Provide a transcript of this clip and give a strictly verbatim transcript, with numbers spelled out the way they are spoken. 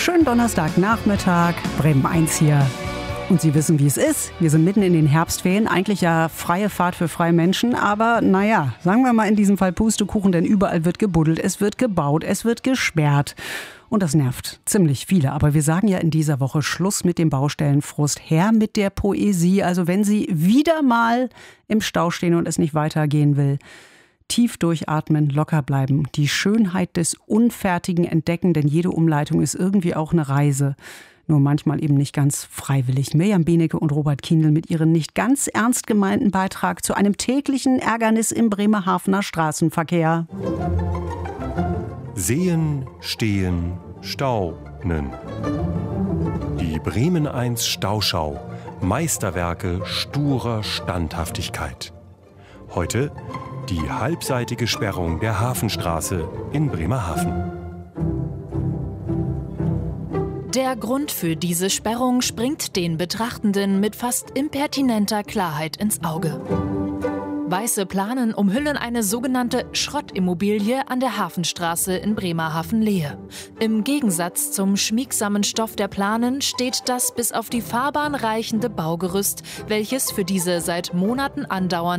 Schönen Donnerstagnachmittag, Bremen eins hier. Und Sie wissen, wie es ist. Wir sind mitten in den Herbstferien. Eigentlich ja freie Fahrt für freie Menschen. Aber naja, sagen wir mal in diesem Fall Pustekuchen, denn überall wird gebuddelt, es wird gebaut, es wird gesperrt. Und das nervt ziemlich viele. Aber wir sagen ja in dieser Woche Schluss mit dem Baustellenfrust, her mit der Poesie. Also wenn Sie wieder mal im Stau stehen und es nicht weitergehen will, tief durchatmen, locker bleiben, die Schönheit des Unfertigen entdecken, denn jede Umleitung ist irgendwie auch eine Reise. Nur manchmal eben nicht ganz freiwillig. Mirjam Benecke und Robert Kienl mit ihrem nicht ganz ernst gemeinten Beitrag zu einem täglichen Ärgernis im Bremerhavener Straßenverkehr. Sehen, stehen, staunen. Die Bremen eins Stauschau. Meisterwerke sturer Standhaftigkeit. Heute die halbseitige Sperrung der Hafenstraße in Bremerhaven. Der Grund für diese Sperrung springt den Betrachtenden mit fast impertinenter Klarheit ins Auge. Weiße Planen umhüllen eine sogenannte Schrottimmobilie an der Hafenstraße in Bremerhaven-Lehe. Im Gegensatz zum schmiegsamen Stoff der Planen steht das bis auf die Fahrbahn reichende Baugerüst, welches für diese seit Monaten andauernde